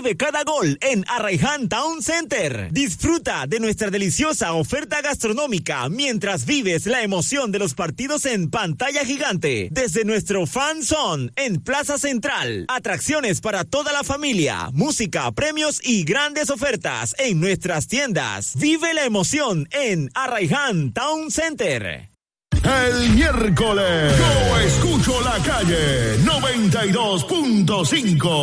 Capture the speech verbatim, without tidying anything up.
Vive cada gol en Arraiján Town Center. Disfruta de nuestra deliciosa oferta gastronómica mientras vives la emoción de los partidos en pantalla gigante. Desde nuestro Fan Zone en Plaza Central. Atracciones para toda la familia, música, premios y grandes ofertas en nuestras tiendas. Vive la emoción en Arraiján Town Center. El miércoles yo escucho la calle noventa y dos punto cinco.